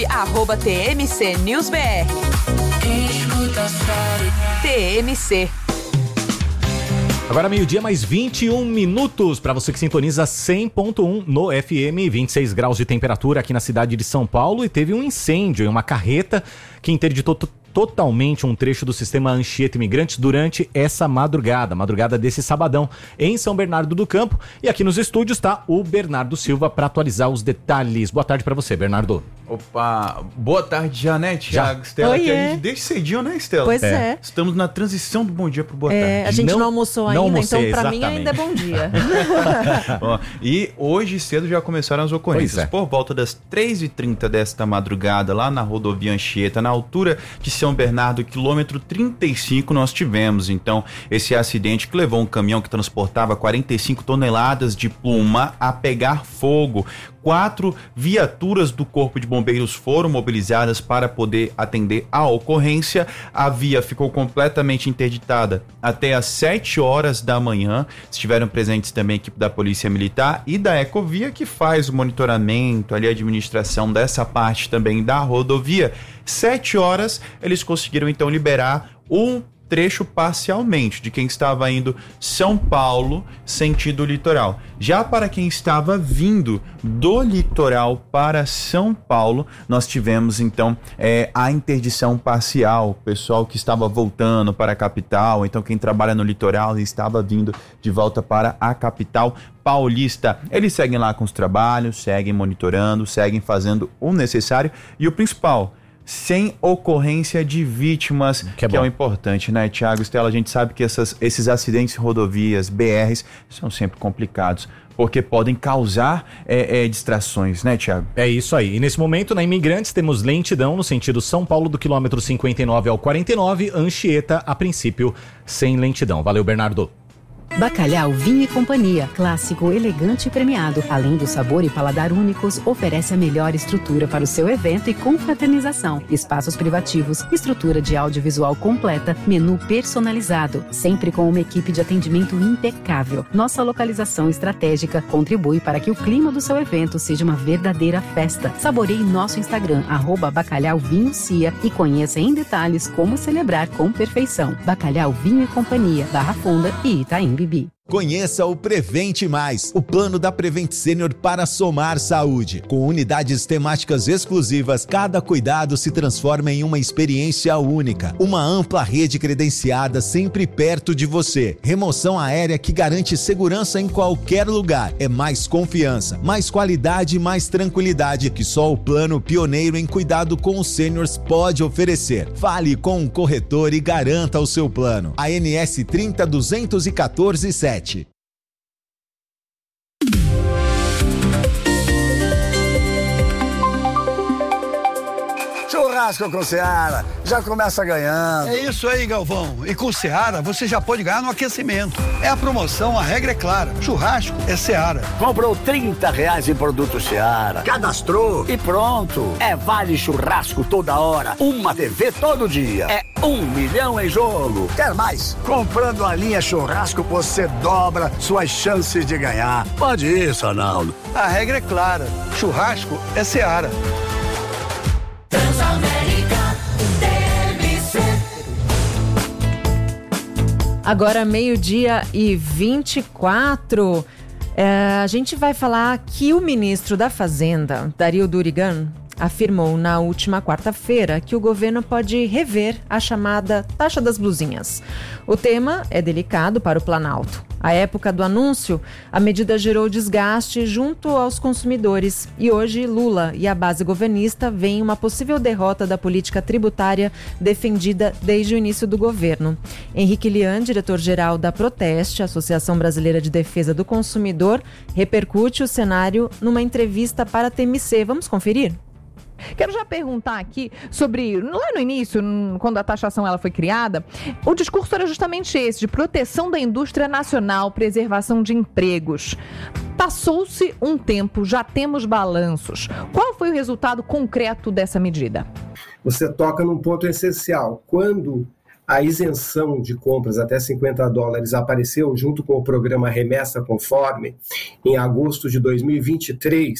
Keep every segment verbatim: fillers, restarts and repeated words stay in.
arroba T M C News B R. T M C. Agora meio-dia mais vinte e um minutos para você que sintoniza cem ponto um no F M, vinte e seis graus de temperatura aqui na cidade de São Paulo, e teve um incêndio em uma carreta que interditou t- totalmente um trecho do sistema Anchieta Imigrantes durante essa madrugada, madrugada desse sabadão em São Bernardo do Campo. E aqui nos estúdios está o Bernardo Silva para atualizar os detalhes. Boa tarde para você, Bernardo. Opa, boa tarde, Janete, Já. Thiago, Estela, Oi, que é. a gente desde cedinho, né, Estela? Pois é. é. Estamos na transição do bom dia pro boa É, tarde. a gente não, Não- almoçou não ainda, almocei, então pra mim exatamente. ainda é bom dia. Ó, e hoje cedo já começaram as ocorrências. Pois é. Por volta das três e trinta desta madrugada, lá na rodovia Anchieta, na altura de São Bernardo, quilômetro trinta e cinco, nós tivemos, então, esse acidente que levou um caminhão que transportava quarenta e cinco toneladas de pluma a pegar fogo. Quatro viaturas do Corpo de Bombeiros foram mobilizadas para poder atender a ocorrência. A via ficou completamente interditada até às sete horas da manhã. Estiveram presentes também a equipe da Polícia Militar e da Ecovia, que faz o monitoramento, ali a administração dessa parte também da rodovia. Sete horas, eles conseguiram então liberar um trecho parcialmente de quem estava indo São Paulo sentido litoral. Já para quem estava vindo do litoral para São Paulo, nós tivemos então é, a interdição parcial. O pessoal que estava voltando para a capital, então quem trabalha no litoral e estava vindo de volta para a capital paulista. Eles seguem lá com os trabalhos, seguem monitorando, seguem fazendo o necessário e o principal, sem ocorrência de vítimas, Que é que é bom. o importante, né, Thiago, Estela? A gente sabe que essas, esses acidentes em rodovias, B Rs, são sempre complicados, porque podem causar é, é, distrações, né, Thiago? É isso aí. E nesse momento, na Imigrantes, temos lentidão no sentido São Paulo do quilômetro cinquenta e nove ao quarenta e nove, Anchieta, a princípio, sem lentidão. Valeu, Bernardo. Bacalhau Vinho e Companhia, clássico, elegante e premiado. Além do sabor e paladar únicos, oferece a melhor estrutura para o seu evento e confraternização. Espaços privativos, estrutura de audiovisual completa, menu personalizado, sempre com uma equipe de atendimento impecável. Nossa localização estratégica contribui para que o clima do seu evento seja uma verdadeira festa. Saboreie nosso Instagram, arroba Bacalhau Vinho Cia, e conheça em detalhes como celebrar com perfeição. Bacalhau Vinho e Companhia, Barra Funda e Itaim Bibi. Conheça o Prevente Mais, o plano da Prevent Senior para somar saúde. Com unidades temáticas exclusivas, cada cuidado se transforma em uma experiência única. Uma ampla rede credenciada sempre perto de você. Remoção aérea que garante segurança em qualquer lugar. É mais confiança, mais qualidade e mais tranquilidade que só o plano pioneiro em cuidado com os sêniors pode oferecer. Fale com um corretor e garanta o seu plano. A N S trinta duzentos e quatorze sete. Churrasco com Seara, já começa ganhando. É isso aí, Galvão. E com Seara, você já pode ganhar no aquecimento. É a promoção, a regra é clara. Churrasco é Seara. Comprou trinta reais em produto Seara, cadastrou e pronto. É vale churrasco toda hora, uma T V todo dia. É um milhão em jogo. Quer mais? Comprando a linha churrasco, você dobra suas chances de ganhar. Pode isso, Arnaldo. A regra é clara. Churrasco é Seara. Agora meio-dia e vinte e quatro, é, a gente vai falar que o ministro da Fazenda, Dario Durigan, afirmou na última quarta-feira que o governo pode rever a chamada taxa das blusinhas. O tema é delicado para o Planalto. À época do anúncio, a medida gerou desgaste junto aos consumidores e hoje Lula e a base governista veem uma possível derrota da política tributária defendida desde o início do governo. Henrique Lian, diretor-geral da Proteste, Associação Brasileira de Defesa do Consumidor, repercute o cenário numa entrevista para a T M C. Vamos conferir? Quero já perguntar aqui sobre, lá no início, quando a taxação ela foi criada, o discurso era justamente esse, de proteção da indústria nacional, preservação de empregos. Passou-se um tempo, já temos balanços. Qual foi o resultado concreto dessa medida? Você toca num ponto essencial. Quando a isenção de compras até cinquenta dólares apareceu junto com o programa Remessa Conforme, em agosto de dois mil e vinte e três,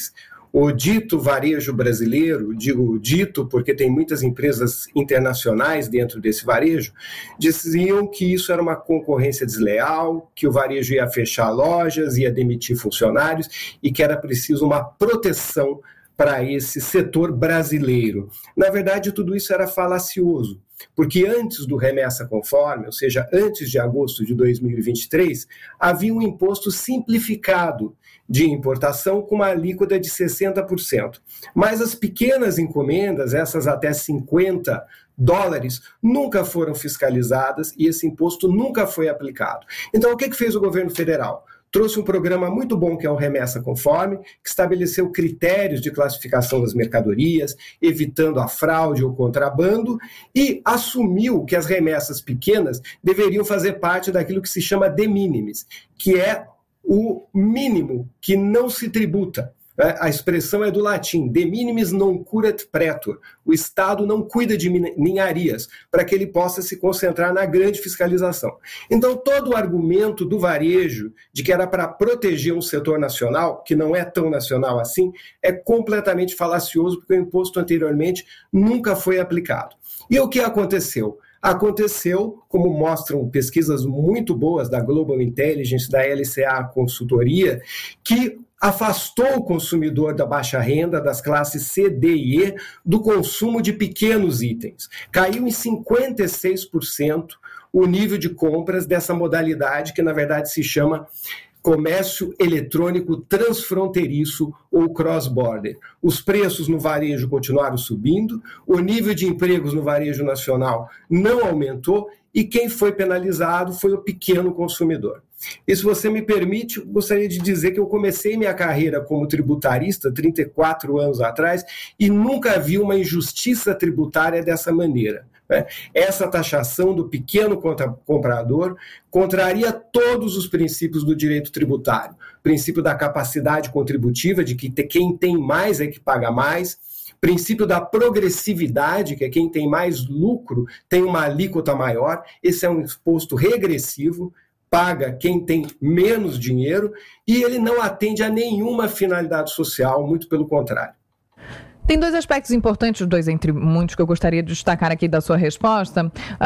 o dito varejo brasileiro, digo dito porque tem muitas empresas internacionais dentro desse varejo, diziam que isso era uma concorrência desleal, que o varejo ia fechar lojas, ia demitir funcionários e que era preciso uma proteção para esse setor brasileiro. Na verdade, tudo isso era falacioso, porque antes do remessa conforme, ou seja, antes de agosto de dois mil e vinte e três, havia um imposto simplificado de importação com uma alíquota de sessenta por cento. Mas as pequenas encomendas, essas até cinquenta dólares, nunca foram fiscalizadas e esse imposto nunca foi aplicado. Então, o que que fez o governo federal? Trouxe um programa muito bom que é o Remessa Conforme, que estabeleceu critérios de classificação das mercadorias, evitando a fraude ou contrabando, e assumiu que as remessas pequenas deveriam fazer parte daquilo que se chama de minimis, que é o mínimo que não se tributa. A expressão é do latim, de minimis non curat pretor. O Estado não cuida de ninharias, para que ele possa se concentrar na grande fiscalização. Então, todo o argumento do varejo de que era para proteger um setor nacional, que não é tão nacional assim, é completamente falacioso, porque o imposto anteriormente nunca foi aplicado. E o que aconteceu? Aconteceu, como mostram pesquisas muito boas da Global Intelligence, da L C A Consultoria, que afastou o consumidor da baixa renda, das classes C, D e E, do consumo de pequenos itens. Caiu em cinquenta e seis por cento o nível de compras dessa modalidade, que na verdade se chama comércio eletrônico transfronteiriço ou cross-border. Os preços no varejo continuaram subindo, o nível de empregos no varejo nacional não aumentou e quem foi penalizado foi o pequeno consumidor. E se você me permite, eu gostaria de dizer que eu comecei minha carreira como tributarista trinta e quatro anos atrás e nunca vi uma injustiça tributária dessa maneira. Né? Essa taxação do pequeno comprador contraria todos os princípios do direito tributário. O princípio da capacidade contributiva, de que quem tem mais é que paga mais. Princípio da progressividade, que é quem tem mais lucro tem uma alíquota maior. Esse é um imposto regressivo, paga quem tem menos dinheiro e ele não atende a nenhuma finalidade social, muito pelo contrário. Tem dois aspectos importantes, dois entre muitos que eu gostaria de destacar aqui da sua resposta.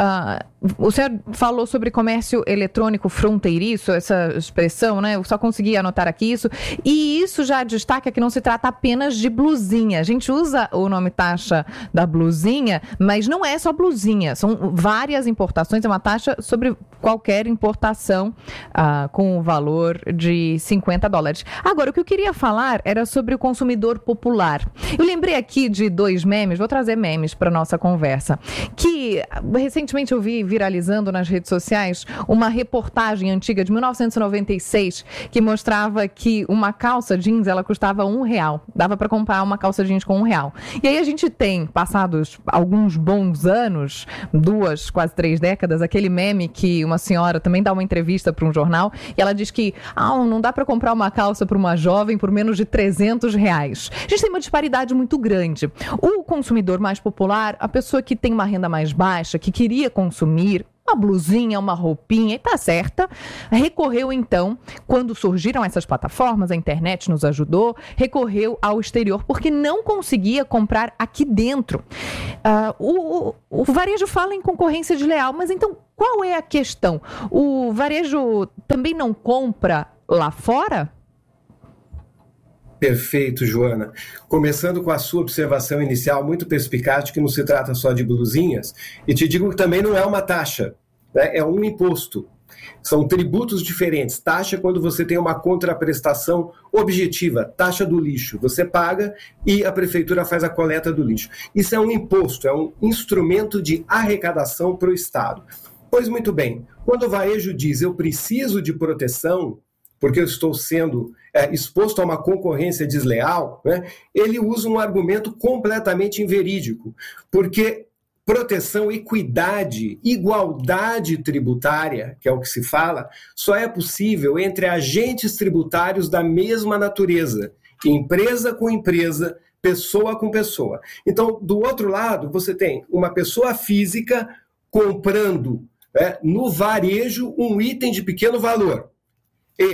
Uh, o senhor falou sobre comércio eletrônico fronteiriço, essa expressão, né? Eu só consegui anotar aqui isso. E isso já destaca que não se trata apenas de blusinha. A gente usa o nome taxa da blusinha, mas não é só blusinha. São várias importações, é uma taxa sobre qualquer importação uh, com o valor de cinquenta dólares. Agora, o que eu queria falar era sobre o consumidor popular. Eu lembrei aqui de dois memes, vou trazer memes para nossa conversa, que recentemente eu vi viralizando nas redes sociais uma reportagem antiga de mil novecentos e noventa e seis que mostrava que uma calça jeans, ela custava um real. Dava para comprar uma calça jeans com um real. E aí a gente tem, passados alguns bons anos, duas, quase três décadas, aquele meme que uma senhora também dá uma entrevista para um jornal e ela diz que ah, não dá para comprar uma calça para uma jovem por menos de trezentos reais. A gente tem uma disparidade muito grande. O consumidor mais popular, a pessoa que tem uma renda mais baixa, que queria consumir uma blusinha, uma roupinha, e tá certa, recorreu então, quando surgiram essas plataformas, a internet nos ajudou, recorreu ao exterior, porque não conseguia comprar aqui dentro. Uh, o, o, o varejo fala em concorrência desleal, mas então qual é a questão? O varejo também não compra lá fora? Perfeito, Joana. Começando com a sua observação inicial, muito perspicaz, de que não se trata só de blusinhas, e te digo que também não é uma taxa, né? É um imposto. São tributos diferentes. Taxa é quando você tem uma contraprestação objetiva, taxa do lixo. Você paga e a prefeitura faz a coleta do lixo. Isso é um imposto, é um instrumento de arrecadação para o Estado. Pois muito bem, quando o varejo diz eu preciso de proteção, porque eu estou sendo é, exposto a uma concorrência desleal, né, ele usa um argumento completamente inverídico, porque proteção, equidade, igualdade tributária, que é o que se fala, só é possível entre agentes tributários da mesma natureza, empresa com empresa, pessoa com pessoa. Então, do outro lado, você tem uma pessoa física comprando, né, no varejo um item de pequeno valor, e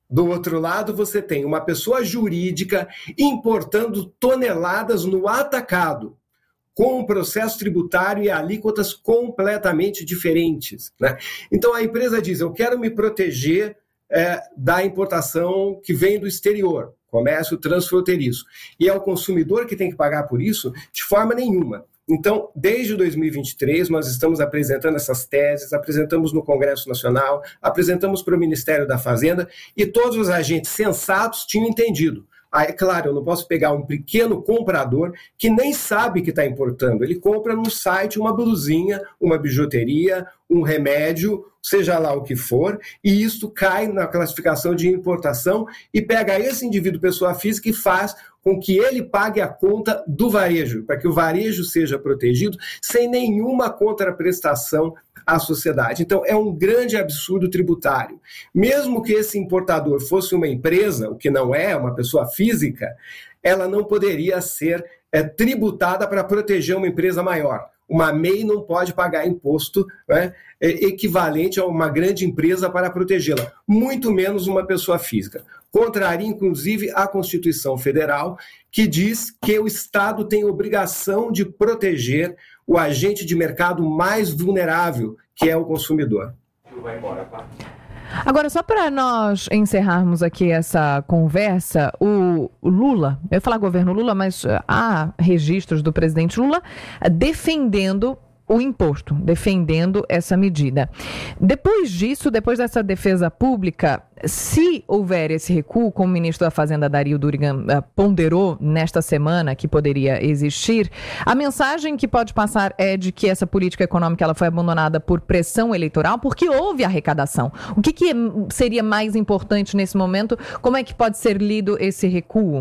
do outro lado, você tem uma pessoa jurídica importando toneladas no atacado, com um processo tributário e alíquotas completamente diferentes, né? Então a empresa diz, eu quero me proteger é, da importação que vem do exterior, comércio transfronteiriço, e é o consumidor que tem que pagar por isso? De forma nenhuma. Então, desde dois mil e vinte e três, nós estamos apresentando essas teses, apresentamos no Congresso Nacional, apresentamos para o Ministério da Fazenda, e todos os agentes sensatos tinham entendido. Ah, é claro, eu não posso pegar um pequeno comprador que nem sabe que está importando. Ele compra no site uma blusinha, uma bijuteria, um remédio, seja lá o que for, e isso cai na classificação de importação e pega esse indivíduo, pessoa física, e faz com que ele pague a conta do varejo, para que o varejo seja protegido sem nenhuma contraprestação à sociedade. Então, é um grande absurdo tributário. Mesmo que esse importador fosse uma empresa, o que não é, uma pessoa física, ela não poderia ser é, tributada para proteger uma empresa maior. Uma M E I não pode pagar imposto, né, equivalente a uma grande empresa para protegê-la, muito menos uma pessoa física. Contraria, inclusive, a Constituição Federal, que diz que o Estado tem obrigação de proteger o agente de mercado mais vulnerável, que é o consumidor. Vai embora, tá? Agora, só para nós encerrarmos aqui essa conversa, o Lula, eu ia falar governo Lula, mas há registros do presidente Lula defendendo o imposto, defendendo essa medida. Depois disso, depois dessa defesa pública, se houver esse recuo, como o ministro da Fazenda, Dario Durigan, ponderou nesta semana que poderia existir, a mensagem que pode passar é de que essa política econômica ela foi abandonada por pressão eleitoral, porque houve arrecadação. O que, que seria mais importante nesse momento? Como é que pode ser lido esse recuo?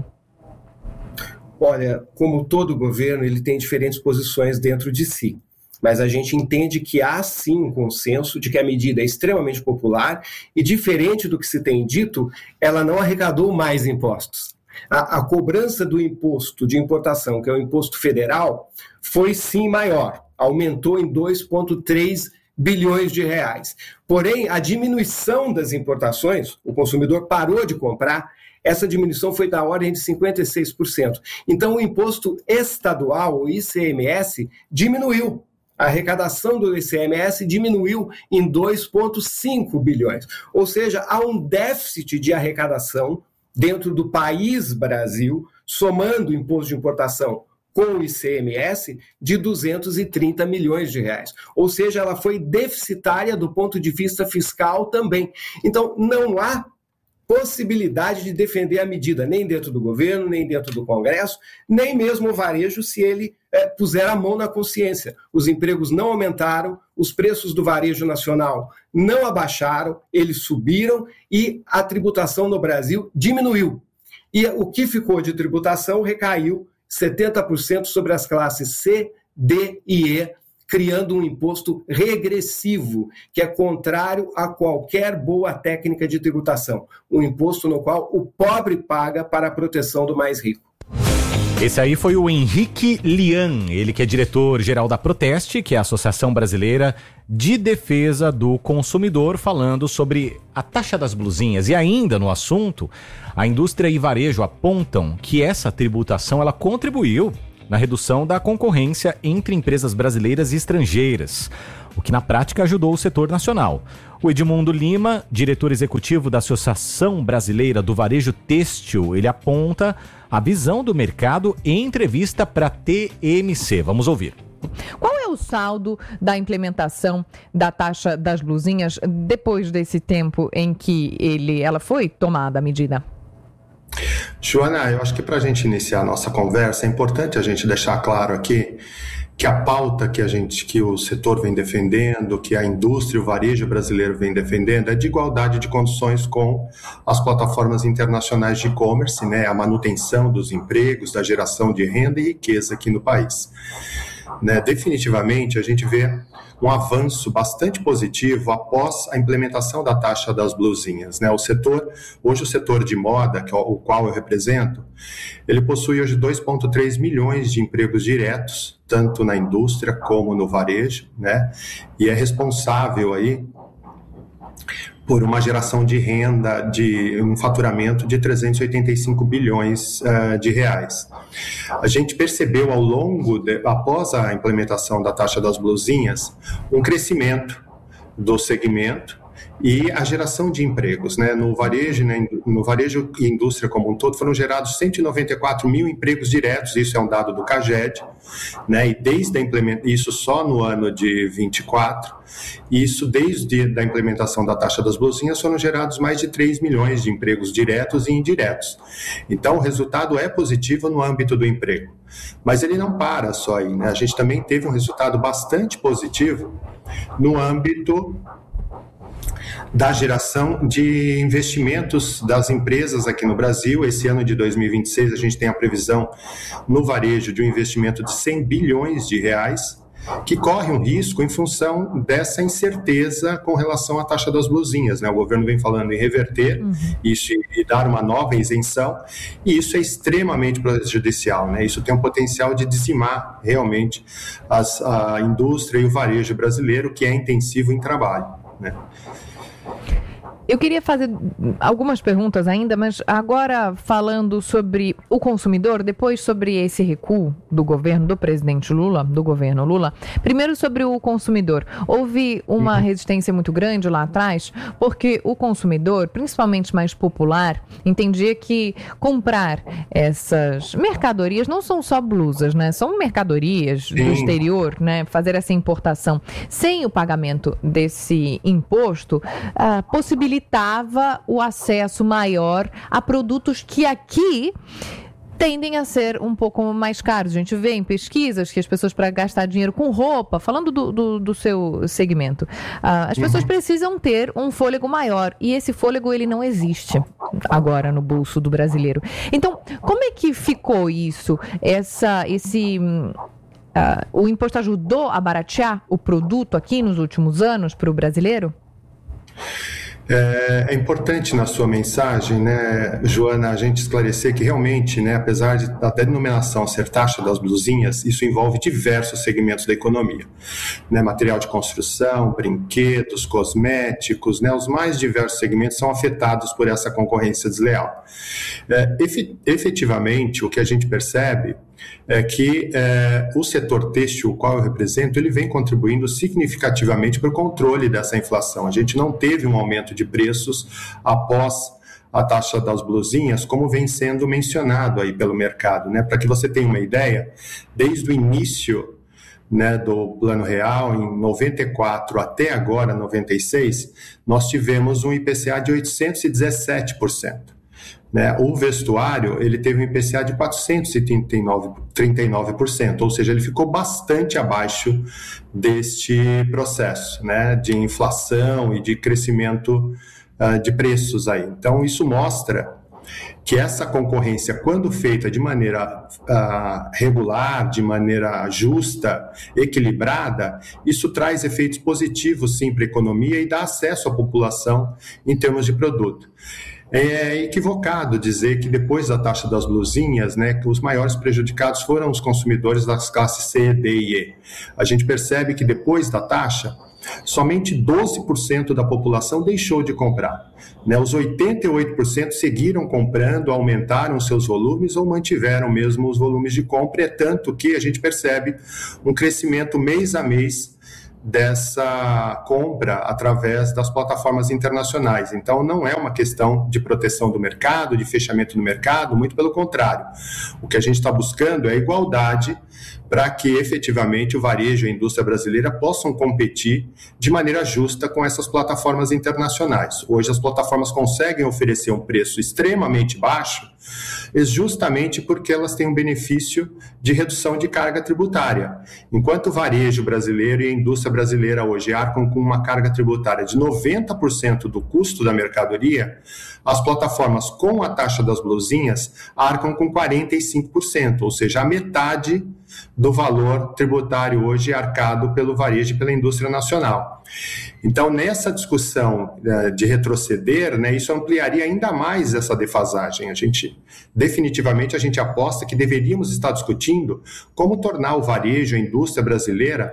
Olha, como todo governo, ele tem diferentes posições dentro de si. Mas a gente entende que há sim um consenso de que a medida é extremamente popular e, diferente do que se tem dito, ela não arrecadou mais impostos. A, a cobrança do imposto de importação, que é o imposto federal, foi sim maior, aumentou em dois vírgula três bilhões de reais. Porém, a diminuição das importações, o consumidor parou de comprar, essa diminuição foi da ordem de cinquenta e seis por cento. Então, o imposto estadual, o I C M S, diminuiu. A arrecadação do I C M S diminuiu em dois vírgula cinco bilhões. Ou seja, há um déficit de arrecadação dentro do país Brasil, somando o imposto de importação com o I C M S, de duzentos e trinta milhões de reais. Ou seja, ela foi deficitária do ponto de vista fiscal também. Então, não há possibilidade de defender a medida, nem dentro do governo, nem dentro do Congresso, nem mesmo o varejo, se ele é, puser a mão na consciência. Os empregos não aumentaram, os preços do varejo nacional não abaixaram, eles subiram e a tributação no Brasil diminuiu. E o que ficou de tributação recaiu setenta por cento sobre as classes C, D e E, criando um imposto regressivo, que é contrário a qualquer boa técnica de tributação. Um imposto no qual o pobre paga para a proteção do mais rico. Esse aí foi o Henrique Lian, ele que é diretor-geral da Proteste, que é a Associação Brasileira de Defesa do Consumidor, falando sobre a taxa das blusinhas. E ainda no assunto, a indústria e varejo apontam que essa tributação ela contribuiu na redução da concorrência entre empresas brasileiras e estrangeiras, o que na prática ajudou o setor nacional. O Edmundo Lima, diretor executivo da Associação Brasileira do Varejo Têxtil, ele aponta a visão do mercado em entrevista para a T M C. Vamos ouvir. Qual é o saldo da implementação da taxa das blusinhas depois desse tempo em que ele, ela foi tomada a medida? Joana, eu acho que para a gente iniciar a nossa conversa é importante a gente deixar claro aqui que a pauta que a gente, que o setor vem defendendo, que a indústria e o varejo brasileiro vem defendendo é de igualdade de condições com as plataformas internacionais de e-commerce, né, a manutenção dos empregos, da geração de renda e riqueza aqui no país. Né, definitivamente a gente vê um avanço bastante positivo após a implementação da taxa das blusinhas, né? O setor, hoje o setor de moda, que é o qual eu represento, ele possui hoje dois vírgula três milhões de empregos diretos, tanto na indústria como no varejo, né? E é responsável aí por uma geração de renda, de um faturamento de trezentos e oitenta e cinco bilhões uh, de reais. A gente percebeu ao longo, de, após a implementação da taxa das blusinhas, um crescimento do segmento e a geração de empregos, né? No varejo, né? no varejo e indústria como um todo, foram gerados cento e noventa e quatro mil empregos diretos, isso é um dado do CAGED, né? E desde a implementação, isso só no ano de vinte e quatro, e isso desde a implementação da taxa das blusinhas foram gerados mais de três milhões de empregos diretos e indiretos. Então o resultado é positivo no âmbito do emprego, mas ele não para só aí, né? A gente também teve um resultado bastante positivo no âmbito da geração de investimentos das empresas aqui no Brasil. Esse ano de dois mil e vinte e seis, a gente tem a previsão no varejo de um investimento de cem bilhões de reais, que corre um risco em função dessa incerteza com relação à taxa das blusinhas, né? O governo vem falando em reverter uhum. isso e dar uma nova isenção, e isso é extremamente prejudicial, né? Isso tem um potencial de dizimar realmente as, a indústria e o varejo brasileiro, que é intensivo em trabalho, né? Eu queria fazer algumas perguntas ainda, mas agora falando sobre o consumidor, depois sobre esse recuo do governo, do presidente Lula, do governo Lula. Primeiro sobre o consumidor. Houve uma resistência muito grande lá atrás, porque o consumidor, principalmente mais popular, entendia que comprar essas mercadorias não são só blusas, né? São mercadorias do exterior, né? Fazer essa importação sem o pagamento desse imposto, ah, possibilita o acesso maior a produtos que aqui tendem a ser um pouco mais caros. A gente vê em pesquisas que as pessoas, para gastar dinheiro com roupa, falando do, do, do seu segmento, uh, as pessoas uhum. precisam ter um fôlego maior, e esse fôlego ele não existe agora no bolso do brasileiro. Então, como é que ficou isso? Essa, esse... Uh, o imposto ajudou a baratear o produto aqui nos últimos anos para o brasileiro? É, é importante na sua mensagem, né, Joana, a gente esclarecer que realmente, né, apesar de, da denominação ser taxa das blusinhas, isso envolve diversos segmentos da economia, né, material de construção, brinquedos, cosméticos, né, os mais diversos segmentos são afetados por essa concorrência desleal. É, efetivamente, o que a gente percebe é que é, o setor têxtil, o qual eu represento, ele vem contribuindo significativamente para o controle dessa inflação. A gente não teve um aumento de preços após a taxa das blusinhas, como vem sendo mencionado aí pelo mercado, né? Para que você tenha uma ideia, desde o início, né, do Plano Real, em noventa e quatro até agora, noventa e seis, nós tivemos um I P C A de oitocentos e dezessete por cento. Né? O vestuário, ele teve um I P C A de quatrocentos e trinta e nove por cento, ou seja, ele ficou bastante abaixo deste processo, né, de inflação e de crescimento uh, de preços aí. Então, isso mostra que essa concorrência, quando feita de maneira uh, regular, de maneira justa, equilibrada, isso traz efeitos positivos, sim, para a economia e dá acesso à população em termos de produto. É equivocado dizer que depois da taxa das blusinhas, né, que os maiores prejudicados foram os consumidores das classes C, D e E. A gente percebe que depois da taxa, somente doze por cento da população deixou de comprar. Né? Os oitenta e oito por cento seguiram comprando, aumentaram seus volumes ou mantiveram mesmo os volumes de compra. É tanto que a gente percebe um crescimento mês a mês dessa compra através das plataformas internacionais. Então, não é uma questão de proteção do mercado, de fechamento do mercado, muito pelo contrário. O que a gente está buscando é igualdade para que, efetivamente, o varejo e a indústria brasileira possam competir de maneira justa com essas plataformas internacionais. Hoje, as plataformas conseguem oferecer um preço extremamente baixo, justamente porque elas têm um benefício de redução de carga tributária. Enquanto o varejo brasileiro e a indústria brasileira hoje arcam com uma carga tributária de noventa por cento do custo da mercadoria, as plataformas com a taxa das blusinhas arcam com quarenta e cinco por cento, ou seja, a metade do valor tributário hoje arcado pelo varejo e pela indústria nacional. Então, nessa discussão uh, de retroceder, né, isso ampliaria ainda mais essa defasagem. A gente, definitivamente, a gente aposta que deveríamos estar discutindo como tornar o varejo, a indústria brasileira,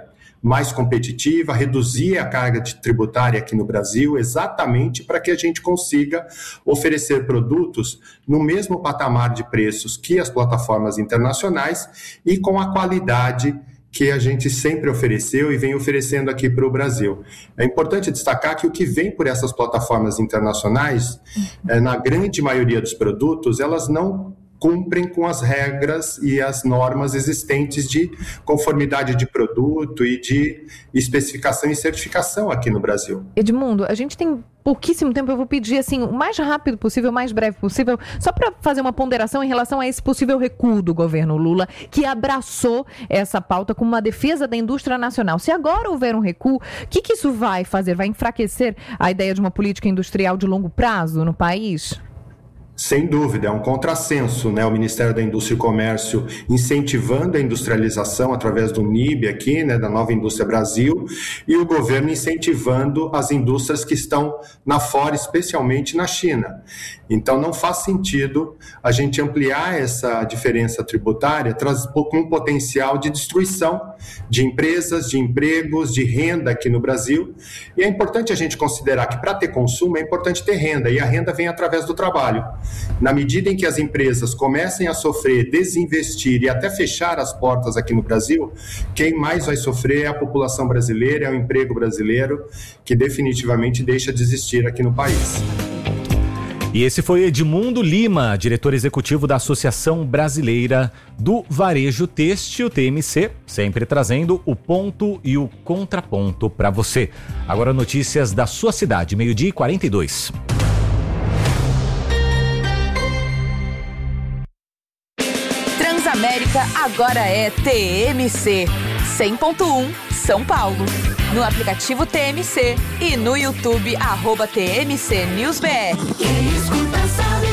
mais competitiva, reduzir a carga tributária aqui no Brasil, exatamente para que a gente consiga oferecer produtos no mesmo patamar de preços que as plataformas internacionais e com a qualidade que a gente sempre ofereceu e vem oferecendo aqui para o Brasil. É importante destacar que o que vem por essas plataformas internacionais, é, na grande maioria dos produtos, elas não cumprem com as regras e as normas existentes de conformidade de produto e de especificação e certificação aqui no Brasil. Edmundo, a gente tem pouquíssimo tempo, eu vou pedir assim, o mais rápido possível, o mais breve possível, só para fazer uma ponderação em relação a esse possível recuo do governo Lula, que abraçou essa pauta como uma defesa da indústria nacional. Se agora houver um recuo, o que, que isso vai fazer? Vai enfraquecer a ideia de uma política industrial de longo prazo no país? Sem dúvida, é um contrassenso, né? O Ministério da Indústria e Comércio incentivando a industrialização através do N I B aqui, né? Da Nova Indústria Brasil, e o governo incentivando as indústrias que estão na fora, especialmente na China. Então não faz sentido a gente ampliar essa diferença tributária com um potencial de destruição de empresas, de empregos, de renda aqui no Brasil. E é importante a gente considerar que para ter consumo é importante ter renda, e a renda vem através do trabalho. Na medida em que as empresas comecem a sofrer, desinvestir e até fechar as portas aqui no Brasil, quem mais vai sofrer é a população brasileira, é o emprego brasileiro, que definitivamente deixa de existir aqui no país. E esse foi Edmundo Lima, diretor executivo da Associação Brasileira do Varejo Têxtil, T M C, sempre trazendo o ponto e o contraponto para você. Agora notícias da sua cidade, meio-dia e quarenta e dois. Transamérica agora é T M C cem ponto um São Paulo. No aplicativo T M C e no YouTube, arroba T M C News B R. Quem escuta sabe,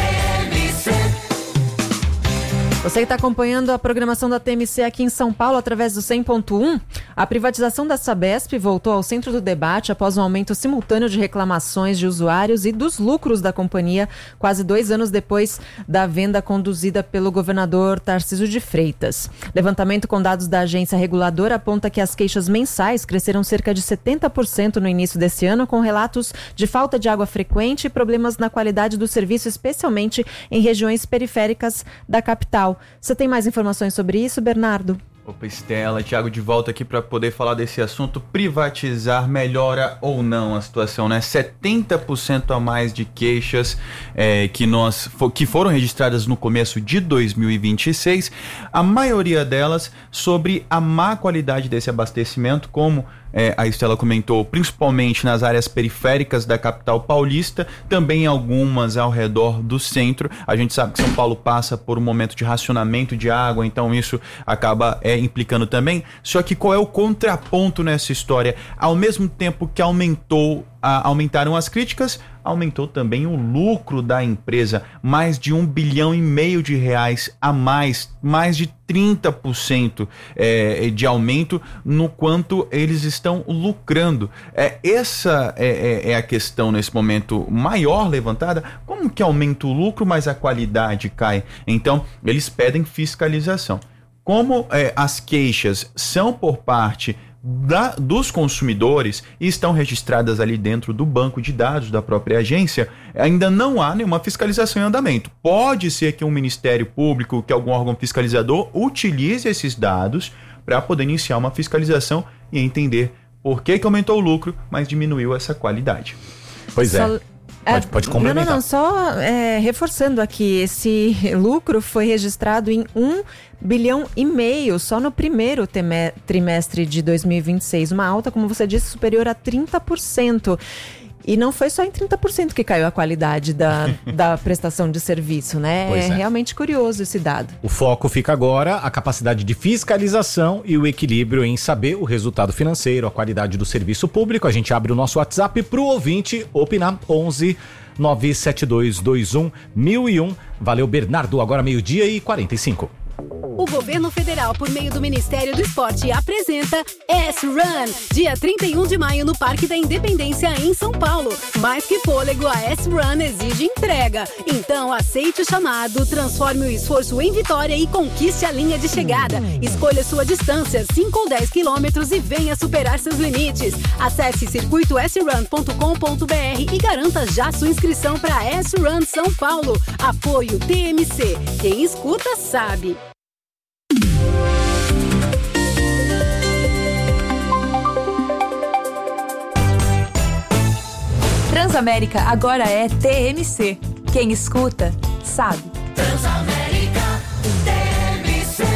T M C. Você que está acompanhando a programação da T M C aqui em São Paulo através do cem ponto um, a privatização da Sabesp voltou ao centro do debate após um aumento simultâneo de reclamações de usuários e dos lucros da companhia, quase dois anos depois da venda conduzida pelo governador Tarcísio de Freitas. Levantamento com dados da agência reguladora aponta que as queixas mensais cresceram cerca de setenta por cento no início desse ano, com relatos de falta de água frequente e problemas na qualidade do serviço, especialmente em regiões periféricas da capital. Você tem mais informações sobre isso, Bernardo? Opa, Estela, Thiago de volta aqui para poder falar desse assunto. Privatizar melhora ou não a situação, né? setenta por cento a mais de queixas é, que, nós, que foram registradas no começo de dois mil e vinte e seis, a maioria delas sobre a má qualidade desse abastecimento, como É, a Estela comentou, principalmente nas áreas periféricas da capital paulista, também algumas ao redor do centro. A gente sabe que São Paulo passa por um momento de racionamento de água, então isso acaba é, implicando também. Só que qual é o contraponto nessa história? Ao mesmo tempo que aumentou, a, aumentaram as críticas, aumentou também o lucro da empresa, mais de um bilhão e meio de reais a mais, mais de trinta por cento é, de aumento no quanto eles estão lucrando. É, essa é, é, é a questão nesse momento maior levantada. Como que aumenta o lucro, mas a qualidade cai? Então, eles pedem fiscalização. Como é, as queixas são por parte Da, dos consumidores e estão registradas ali dentro do banco de dados da própria agência, ainda não há nenhuma fiscalização em andamento. Pode ser que um Ministério Público, que algum órgão fiscalizador utilize esses dados para poder iniciar uma fiscalização e entender por que que aumentou o lucro, mas diminuiu essa qualidade. Pois é. Só... Pode, pode complementar. Não, não, não, só é, reforçando aqui, esse lucro foi registrado em um bilhão e meio só no primeiro teme, trimestre de dois mil e vinte e seis, uma alta, como você disse, superior a trinta por cento. E não foi só em trinta por cento que caiu a qualidade da, da prestação de serviço, né? É, é realmente curioso esse dado. O foco fica agora a capacidade de fiscalização e o equilíbrio em saber o resultado financeiro, a qualidade do serviço público. A gente abre o nosso WhatsApp para o ouvinte opinar. onze nove sete dois dois um mil e um. Valeu, Bernardo. Agora meio-dia e quarenta e cinco. O governo federal, por meio do Ministério do Esporte, apresenta S-Run, dia trinta e um de maio no Parque da Independência, em São Paulo. Mais que fôlego, a S-Run exige entrega. Então, aceite o chamado, transforme o esforço em vitória e conquiste a linha de chegada. Escolha sua distância, cinco ou dez quilômetros, e venha superar seus limites. Acesse circuito s run ponto com ponto b r e garanta já sua inscrição para S-Run São Paulo. Apoio T M C. Quem escuta sabe. Transamérica agora é T M C. Quem escuta, sabe. Transamérica, T M C.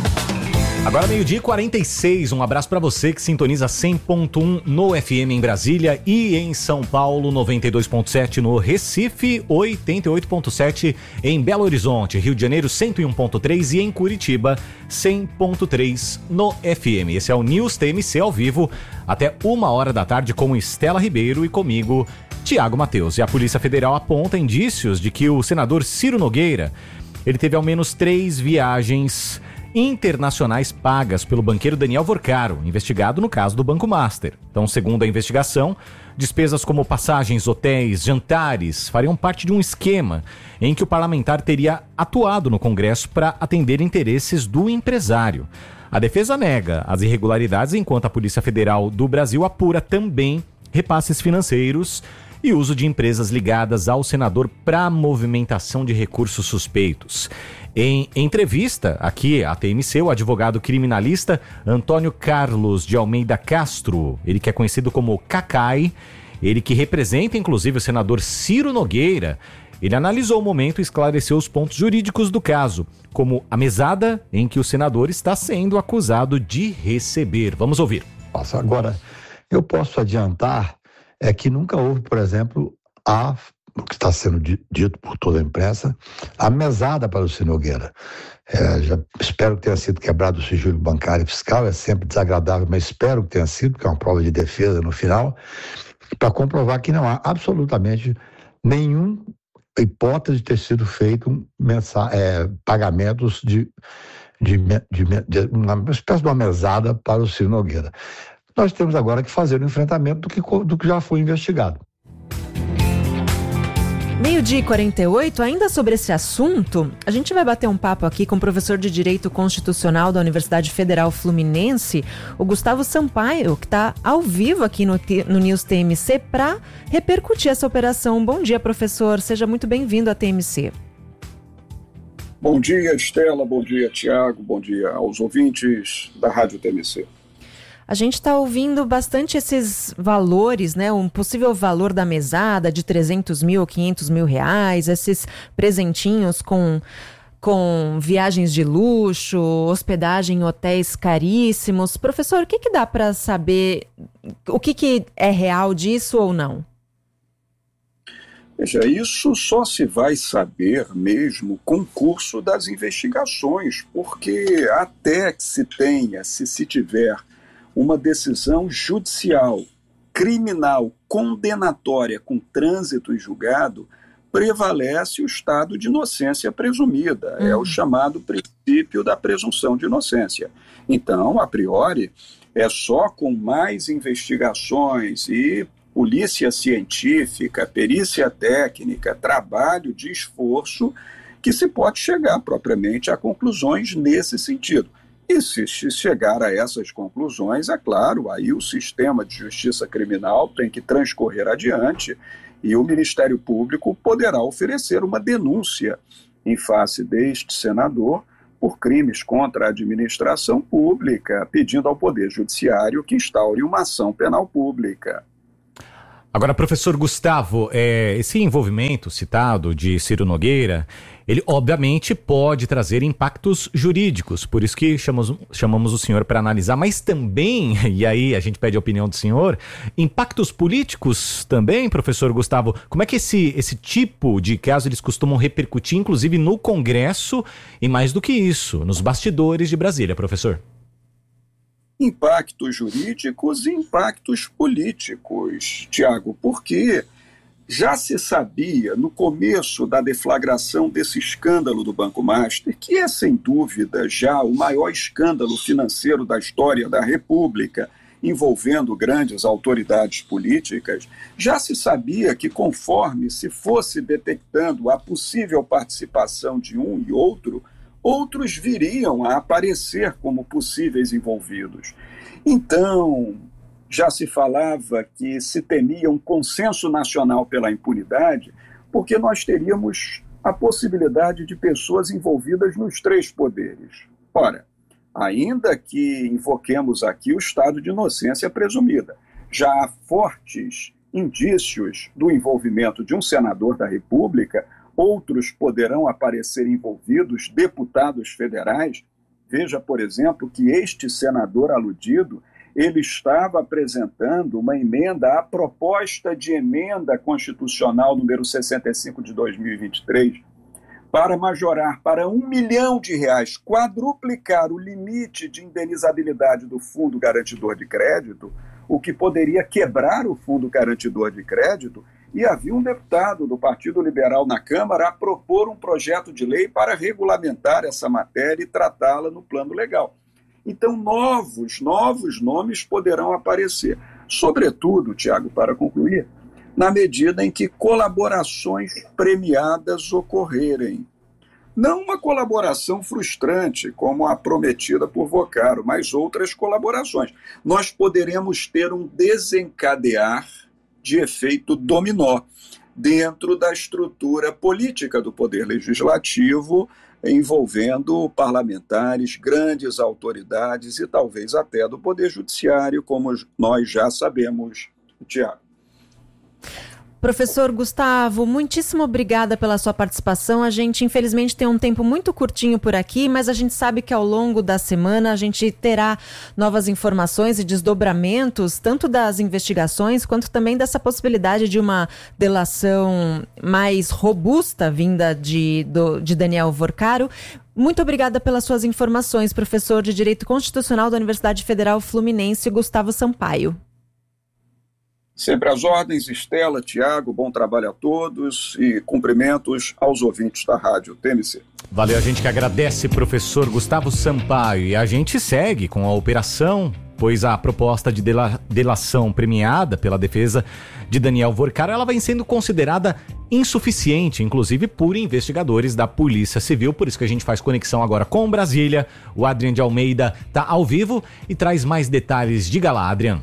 Agora meio-dia e quarenta e seis, um abraço para você que sintoniza cem ponto um no F M em Brasília e em São Paulo, noventa e dois ponto sete no Recife, oitenta e oito ponto sete em Belo Horizonte, Rio de Janeiro cento e um ponto três e em Curitiba cem ponto três no F M. Esse é o News T M C ao vivo até uma hora da tarde com Estela Ribeiro e comigo, Tiago Matheus. E a Polícia Federal aponta indícios de que o senador Ciro Nogueira, ele teve ao menos três viagens internacionais pagas pelo banqueiro Daniel Vorcaro, investigado no caso do Banco Master. Então, segundo a investigação, despesas como passagens, hotéis, jantares fariam parte de um esquema em que o parlamentar teria atuado no Congresso para atender interesses do empresário. A defesa nega as irregularidades, enquanto a Polícia Federal do Brasil apura também repasses financeiros e uso de empresas ligadas ao senador para movimentação de recursos suspeitos. Em entrevista aqui à T M C, o advogado criminalista Antônio Carlos de Almeida Castro, ele que é conhecido como Cacai, ele que representa inclusive o senador Ciro Nogueira, ele analisou o momento e esclareceu os pontos jurídicos do caso, como a mesada em que o senador está sendo acusado de receber. Vamos ouvir. Nossa, agora, eu posso adiantar é que nunca houve, por exemplo, a, o que está sendo dito por toda a imprensa, a mesada para o Ciro Nogueira. É, já espero que tenha sido quebrado o sigilo bancário e fiscal, é sempre desagradável, mas espero que tenha sido, porque é uma prova de defesa no final, para comprovar que não há absolutamente nenhuma hipótese de ter sido feito mensa, é, pagamentos de, de, de, de uma espécie de uma mesada para o Ciro Nogueira. Nós temos agora que fazer o enfrentamento do que, do que já foi investigado. Meio-dia e quarenta e oito, ainda sobre esse assunto, a gente vai bater um papo aqui com o professor de Direito Constitucional da Universidade Federal Fluminense, o Gustavo Sampaio, que está ao vivo aqui no, no News T M C para repercutir essa operação. Bom dia, professor. Seja muito bem-vindo à T M C. Bom dia, Estela. Bom dia, Tiago. Bom dia aos ouvintes da Rádio T M C. A gente está ouvindo bastante esses valores, né? Um possível valor da mesada de trezentos mil ou quinhentos mil reais, esses presentinhos com, com viagens de luxo, hospedagem em hotéis caríssimos. Professor, o que, que dá para saber, o que, que é real disso ou não? Veja, isso só se vai saber mesmo com o curso das investigações, porque até que se tenha, se se tiver uma decisão judicial, criminal, condenatória com trânsito em julgado, prevalece o estado de inocência presumida. Uhum. É o chamado princípio da presunção de inocência. Então, a priori, é só com mais investigações e polícia científica, perícia técnica, trabalho de esforço, que se pode chegar propriamente a conclusões nesse sentido. E se chegar a essas conclusões, é claro, aí o sistema de justiça criminal tem que transcorrer adiante e o Ministério Público poderá oferecer uma denúncia em face deste senador por crimes contra a administração pública, pedindo ao Poder Judiciário que instaure uma ação penal pública. Agora, professor Gustavo, é, esse envolvimento citado de Ciro Nogueira, ele obviamente pode trazer impactos jurídicos, por isso que chamamos, chamamos o senhor para analisar, mas também, e aí a gente pede a opinião do senhor, impactos políticos também, professor Gustavo. Como é que esse, esse tipo de caso eles costumam repercutir, inclusive no Congresso, e mais do que isso, nos bastidores de Brasília, professor? Impactos jurídicos e impactos políticos, Tiago, porque Já se sabia, no começo da deflagração desse escândalo do Banco Master, que é, sem dúvida, já o maior escândalo financeiro da história da República, envolvendo grandes autoridades políticas, já se sabia que, conforme se fosse detectando a possível participação de um e outro, outros viriam a aparecer como possíveis envolvidos. Então, já se falava que se temia um consenso nacional pela impunidade, porque nós teríamos a possibilidade de pessoas envolvidas nos três poderes. Ora, ainda que invoquemos aqui o estado de inocência presumida, já há fortes indícios do envolvimento de um senador da República, outros poderão aparecer envolvidos, deputados federais. Veja, por exemplo, que este senador aludido, ele estava apresentando uma emenda à proposta de emenda constitucional número sessenta e cinco de dois mil e vinte e três, para majorar para um milhão de reais, quadruplicar o limite de indenizabilidade do Fundo Garantidor de Crédito, o que poderia quebrar o Fundo Garantidor de Crédito, e havia um deputado do Partido Liberal na Câmara a propor um projeto de lei para regulamentar essa matéria e tratá-la no plano legal. Então, novos, novos nomes poderão aparecer. Sobretudo, Tiago, para concluir, na medida em que colaborações premiadas ocorrerem. Não uma colaboração frustrante, como a prometida por Vocaro, mas outras colaborações. Nós poderemos ter um desencadear de efeito dominó dentro da estrutura política do Poder Legislativo, envolvendo parlamentares, grandes autoridades e talvez até do Poder Judiciário, como nós já sabemos, Tiago. Professor Gustavo, muitíssimo obrigada pela sua participação. A gente, infelizmente, tem um tempo muito curtinho por aqui, mas a gente sabe que ao longo da semana a gente terá novas informações e desdobramentos, tanto das investigações, quanto também dessa possibilidade de uma delação mais robusta vinda de, do, de Daniel Vocaro. Muito obrigada pelas suas informações, professor de Direito Constitucional da Universidade Federal Fluminense, Gustavo Sampaio. Sempre às ordens, Estela, Tiago, bom trabalho a todos e cumprimentos aos ouvintes da Rádio T M C. Valeu, a gente que agradece, professor Gustavo Sampaio. E a gente segue com a operação, pois a proposta de dela, delação premiada pela defesa de Daniel Vocaro, ela vem sendo considerada insuficiente, inclusive por investigadores da Polícia Civil. Por isso que a gente faz conexão agora com Brasília. O Adriano de Almeida está ao vivo e traz mais detalhes. Diga lá, Adriano.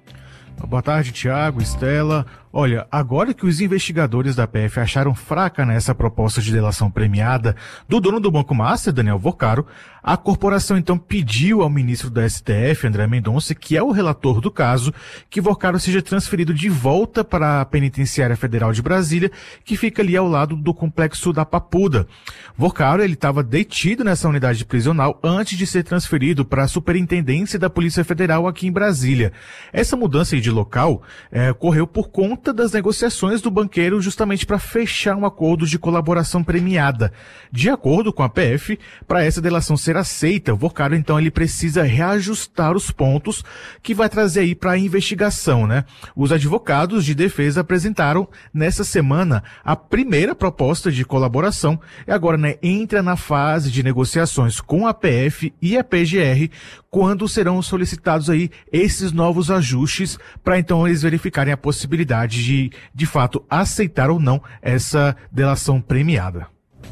Boa tarde, Tiago, Estela. Olha, agora que os investigadores da P F acharam fraca nessa proposta de delação premiada do dono do Banco Master, Daniel Vocaro, a corporação então pediu ao ministro da S T F, André Mendonça, que é o relator do caso, que Vocaro seja transferido de volta para a Penitenciária Federal de Brasília, que fica ali ao lado do complexo da Papuda. Vocaro, ele estava detido nessa unidade prisional antes de ser transferido para a Superintendência da Polícia Federal aqui em Brasília. Essa mudança aí de local é, ocorreu por conta das negociações do banqueiro justamente para fechar um acordo de colaboração premiada. De acordo com a P F, para essa delação ser aceita, o Vocaro então ele precisa reajustar os pontos que vai trazer aí para a investigação, né? Os advogados de defesa apresentaram nessa semana a primeira proposta de colaboração e agora, né, entra na fase de negociações com a P F e a P G R, quando serão solicitados aí esses novos ajustes para então eles verificarem a possibilidade de, de fato, aceitar ou não essa delação premiada.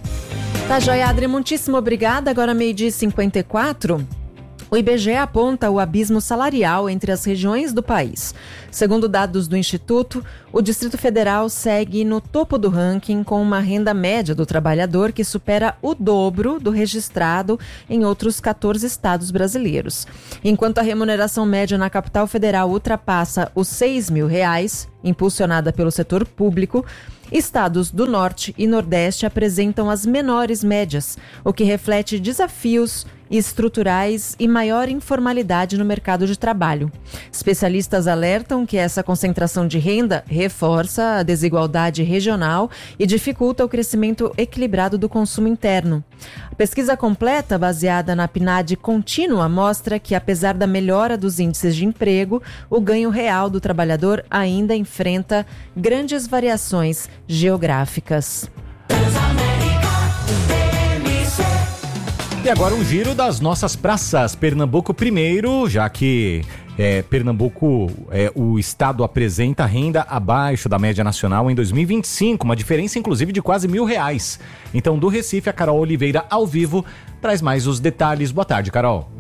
Tá joia, Adri, muitíssimo obrigada. Agora meio-dia e cinquenta e quatro. O I B G E aponta o abismo salarial entre as regiões do país. Segundo dados do Instituto, o Distrito Federal segue no topo do ranking com uma renda média do trabalhador que supera o dobro do registrado em outros quatorze estados brasileiros. Enquanto a remuneração média na capital federal ultrapassa os seis mil reais, impulsionada pelo setor público, estados do Norte e Nordeste apresentam as menores médias, o que reflete desafios estruturais e maior informalidade no mercado de trabalho. Especialistas alertam que essa concentração de renda reforça a desigualdade regional e dificulta o crescimento equilibrado do consumo interno. A pesquisa completa, baseada na P N A D contínua, mostra que, apesar da melhora dos índices de emprego, o ganho real do trabalhador ainda enfrenta grandes variações geográficas. E agora um giro das nossas praças. Pernambuco primeiro, já que é, Pernambuco, é, o estado apresenta renda abaixo da média nacional em dois mil e vinte e cinco, uma diferença inclusive de quase mil reais. Então, do Recife, a Carol Oliveira, ao vivo, traz mais os detalhes. Boa tarde, Carol.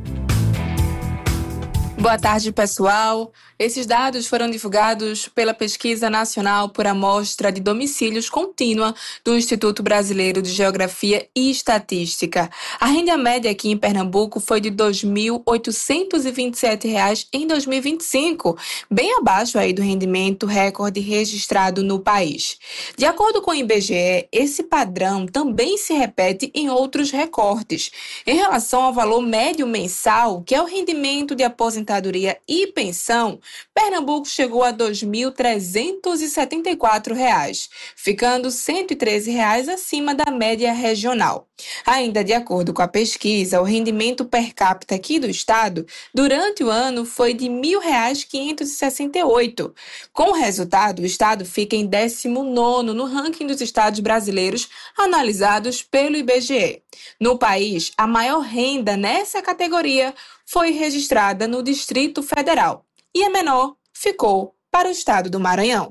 Boa tarde, pessoal. Esses dados foram divulgados pela Pesquisa Nacional por Amostra de Domicílios Contínua do Instituto Brasileiro de Geografia e Estatística. A renda média aqui em Pernambuco foi de dois mil oitocentos e vinte e sete reais em dois mil e vinte e cinco, bem abaixo aí do rendimento recorde registrado no país. De acordo com o I B G E, esse padrão também se repete em outros recortes. Em relação ao valor médio mensal, que é o rendimento de aposentadoria e pensão, Pernambuco chegou a dois mil trezentos e setenta e quatro reais, ficando cento e treze reais acima da média regional. Ainda de acordo com a pesquisa, o rendimento per capita aqui do estado durante o ano foi de mil reais quinhentos e sessenta e oito. Com o resultado, o estado fica em décimo nono no ranking dos estados brasileiros analisados pelo I B G E. No país, a maior renda nessa categoria foi registrada no Distrito Federal e a menor ficou para o estado do Maranhão.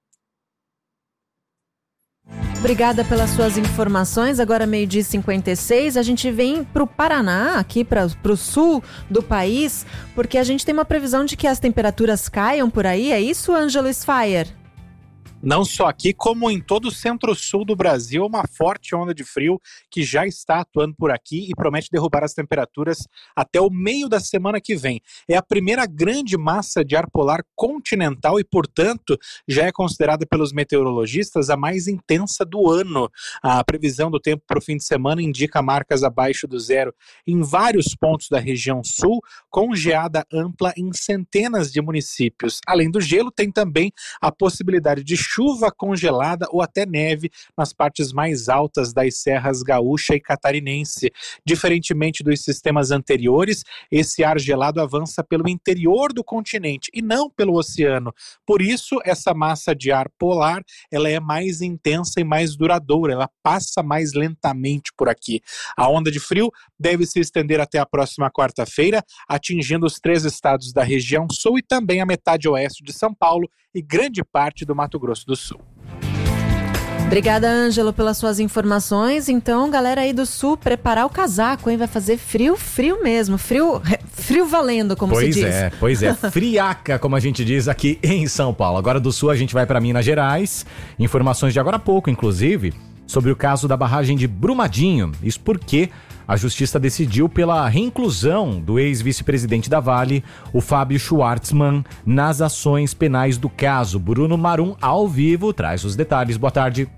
Obrigada pelas suas informações. Agora, meio-dia e cinquenta e seis, a gente vem para o Paraná, aqui para o sul do país, porque a gente tem uma previsão de que as temperaturas caiam por aí. É isso, Ângelo Sfaier? Não só aqui, como em todo o centro-sul do Brasil, uma forte onda de frio que já está atuando por aqui e promete derrubar as temperaturas até o meio da semana que vem. É a primeira grande massa de ar polar continental e, portanto, já é considerada pelos meteorologistas a mais intensa do ano. A previsão do tempo para o fim de semana indica marcas abaixo do zero em vários pontos da região sul, com geada ampla em centenas de municípios. Além do gelo, tem também a possibilidade de chuva congelada ou até neve nas partes mais altas das serras gaúcha e catarinense. Diferentemente dos sistemas anteriores, esse ar gelado avança pelo interior do continente e não pelo oceano. Por isso, essa massa de ar polar, ela é mais intensa e mais duradoura, ela passa mais lentamente por aqui. A onda de frio deve se estender até a próxima quarta-feira, atingindo os três estados da região sul e também a metade oeste de São Paulo e grande parte do Mato Grosso do Sul. Obrigada, Ângelo, pelas suas informações. Então, galera aí do sul, preparar o casaco, hein? Vai fazer frio, frio mesmo. Frio, frio valendo, como pois se diz. Pois é, pois é. Friaca, como a gente diz aqui em São Paulo. Agora do sul a gente vai para Minas Gerais. Informações de agora há pouco, inclusive, sobre o caso da barragem de Brumadinho. Isso porque a Justiça decidiu pela reinclusão do ex-vice-presidente da Vale, o Fábio Schwartzman, nas ações penais do caso. Bruno Marum, ao vivo, traz os detalhes. Boa tarde.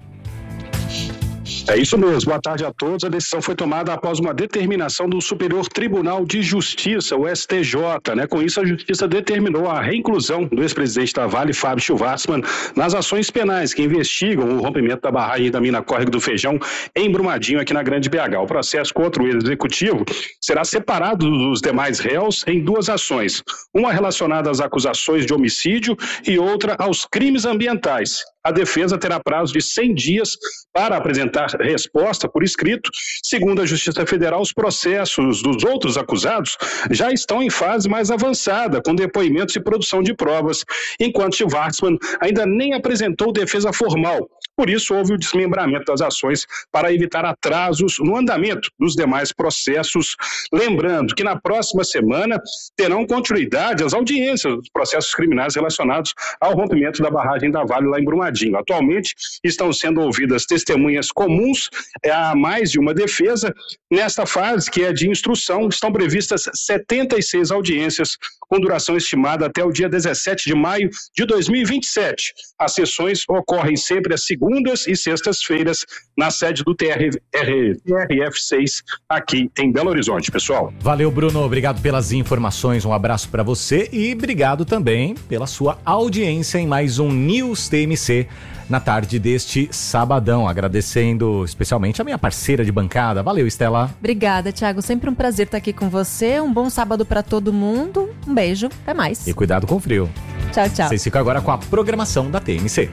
É isso mesmo, boa tarde a todos. A decisão foi tomada após uma determinação do Superior Tribunal de Justiça, o S T J, né? Com isso, a Justiça determinou a reinclusão do ex-presidente da Vale, Fábio Schwartzman, nas ações penais que investigam o rompimento da barragem da mina Córrego do Feijão em Brumadinho, aqui na Grande B H. O processo contra o ex-executivo será separado dos demais réus em duas ações, uma relacionada às acusações de homicídio e outra aos crimes ambientais. A defesa terá prazo de cem dias para apresentar resposta por escrito. Segundo a Justiça Federal, os processos dos outros acusados já estão em fase mais avançada, com depoimentos e produção de provas, enquanto Schwartzman ainda nem apresentou defesa formal. Por isso, houve o desmembramento das ações para evitar atrasos no andamento dos demais processos. Lembrando que na próxima semana terão continuidade as audiências dos processos criminais relacionados ao rompimento da barragem da Vale lá em Brumadinho. Atualmente estão sendo ouvidas testemunhas comuns a mais de uma defesa. Nesta fase, que é de instrução, estão previstas setenta e seis audiências com duração estimada até o dia dezessete de maio de dois mil e vinte e sete. As sessões ocorrem sempre às segundas segundas e sextas-feiras na sede do T R F seis aqui em Belo Horizonte, pessoal. Valeu, Bruno. Obrigado pelas informações. Um abraço para você e obrigado também pela sua audiência em mais um News T M C na tarde deste sabadão. Agradecendo especialmente a minha parceira de bancada. Valeu, Estela. Obrigada, Thiago. Sempre um prazer estar aqui com você. Um bom sábado para todo mundo. Um beijo. Até mais. E cuidado com o frio. Tchau, tchau. Vocês ficam agora com a programação da T M C.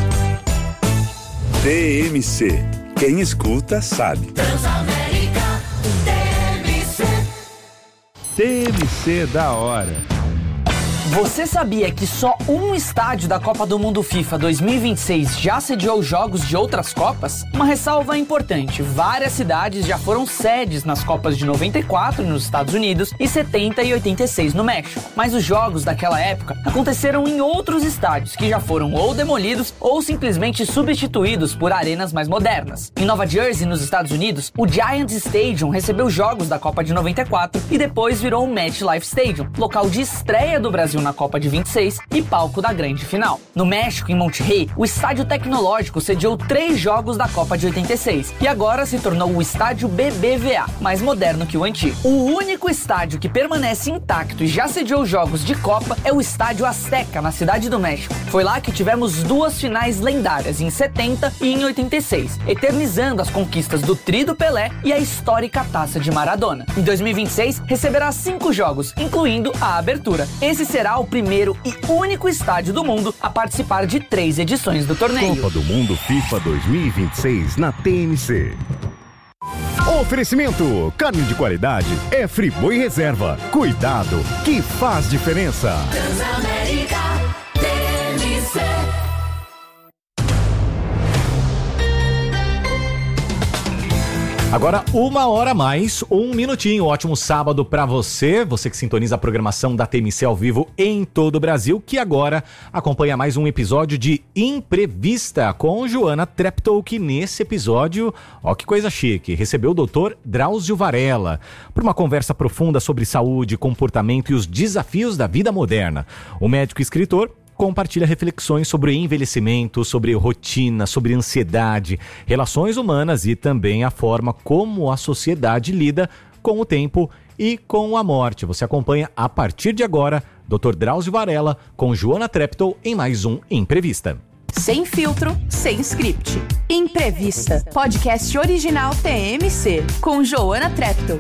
T M C. Quem escuta sabe. Transamérica T M C. T M C da hora. Você sabia que só um estádio da Copa do Mundo FIFA dois mil e vinte e seis já sediou jogos de outras Copas? Uma ressalva importante: várias cidades já foram sedes nas Copas de noventa e quatro nos Estados Unidos e setenta e oitenta e seis no México. Mas os jogos daquela época aconteceram em outros estádios que já foram ou demolidos ou simplesmente substituídos por arenas mais modernas. Em Nova Jersey, nos Estados Unidos, o Giants Stadium recebeu jogos da Copa de noventa e quatro e depois virou o MetLife Stadium, local de estreia do Brasil na Copa de vinte e seis e palco da grande final. No México, em Monterrey, o Estádio Tecnológico sediou três jogos da Copa de oitenta e seis e agora se tornou o Estádio B B V A, mais moderno que o antigo. O único estádio que permanece intacto e já sediou jogos de Copa é o Estádio Azteca, na Cidade do México. Foi lá que tivemos duas finais lendárias, em setenta e em oitenta e seis, eternizando as conquistas do Tri do Pelé e a histórica Taça de Maradona. Em dois mil e vinte e seis, receberá cinco jogos, incluindo a abertura. Esse será o primeiro e único estádio do mundo a participar de três edições do torneio. Copa do Mundo FIFA dois mil e vinte e seis na T M C. Oferecimento: carne de qualidade é Friboi Reserva. Cuidado que faz diferença. Transamérica T M C. Agora, uma hora a mais, um minutinho. Ótimo sábado pra você, você que sintoniza a programação da T M C ao vivo em todo o Brasil, que agora acompanha mais um episódio de Imprevista com Joana Treptow, que nesse episódio, ó que coisa chique, recebeu o doutor Drauzio Varela para uma conversa profunda sobre saúde, comportamento e os desafios da vida moderna. O médico e escritor compartilha reflexões sobre envelhecimento, sobre rotina, sobre ansiedade, relações humanas e também a forma como a sociedade lida com o tempo e com a morte. Você acompanha a partir de agora doutor Drauzio Varela com Joana Treptow em mais um Imprevista. Sem filtro, sem script. Imprevista, podcast original T M C, com Joana Treptow.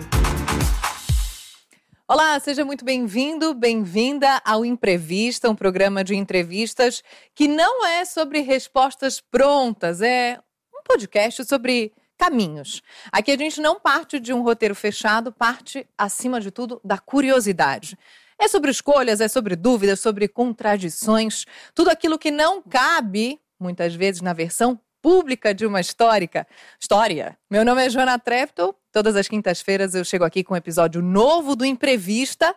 Olá, seja muito bem-vindo, bem-vinda ao Imprevista, um programa de entrevistas que não é sobre respostas prontas, é um podcast sobre caminhos. Aqui a gente não parte de um roteiro fechado, parte, acima de tudo, da curiosidade. É sobre escolhas, é sobre dúvidas, sobre contradições, tudo aquilo que não cabe, muitas vezes, na versão pública de uma histórica história. Meu nome é Joana Treptow. Todas as quintas-feiras eu chego aqui com um episódio novo do Imprevista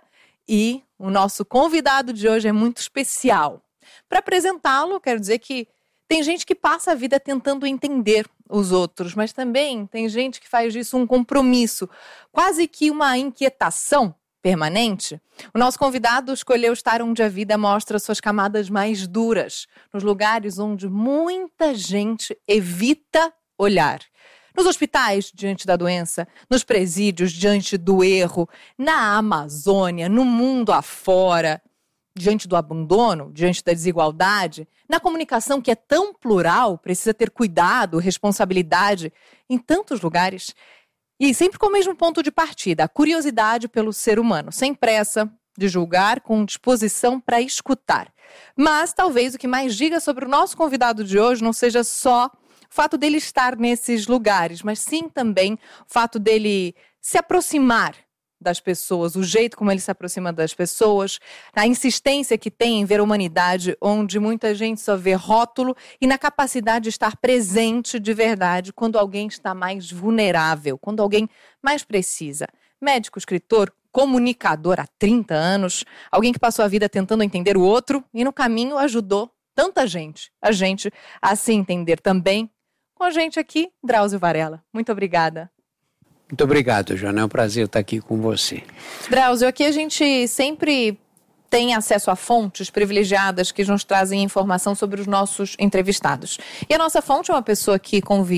e o nosso convidado de hoje é muito especial. Para apresentá-lo, quero dizer que tem gente que passa a vida tentando entender os outros, mas também tem gente que faz disso um compromisso, quase que uma inquietação permanente. O nosso convidado escolheu estar onde a vida mostra suas camadas mais duras, nos lugares onde muita gente evita olhar. Nos hospitais, diante da doença, nos presídios, diante do erro, na Amazônia, no mundo afora, diante do abandono, diante da desigualdade, na comunicação que é tão plural, precisa ter cuidado, responsabilidade, em tantos lugares. E sempre com o mesmo ponto de partida, a curiosidade pelo ser humano, sem pressa de julgar, com disposição para escutar. Mas talvez o que mais diga sobre o nosso convidado de hoje não seja só o fato dele estar nesses lugares, mas sim também o fato dele se aproximar das pessoas, o jeito como ele se aproxima das pessoas, a insistência que tem em ver a humanidade onde muita gente só vê rótulo e na capacidade de estar presente de verdade quando alguém está mais vulnerável, quando alguém mais precisa. Médico, escritor, comunicador há trinta anos, alguém que passou a vida tentando entender o outro e no caminho ajudou tanta gente, a gente a se entender também. Com a gente aqui, Drauzio Varela. Muito obrigada. Muito obrigado, Joana. É um prazer estar aqui com você. Drauzio, aqui a gente sempre tem acesso a fontes privilegiadas que nos trazem informação sobre os nossos entrevistados. E a nossa fonte é uma pessoa que convive